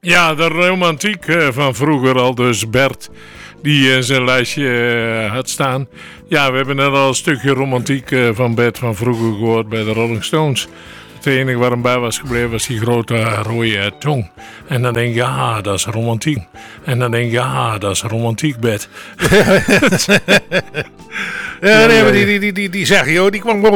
Ja, de romantiek van vroeger al, dus Bert, die in zijn lijstje had staan. Ja, we hebben net al een stukje romantiek van Bert van vroeger gehoord bij de Rolling Stones. Het enige waar hem bij was gebleven was die grote rode tong. En dan denk je, ja, dat is romantiek. En dan denk je, ja, dat is romantiek, Bert. Ja, nee, maar die zeg je, die kwam